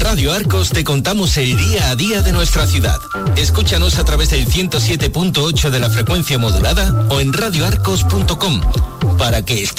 Radio Arcos te contamos el día a día de nuestra ciudad. Escúchanos a través del 107.8 de la frecuencia modulada o en radioarcos.com para que estés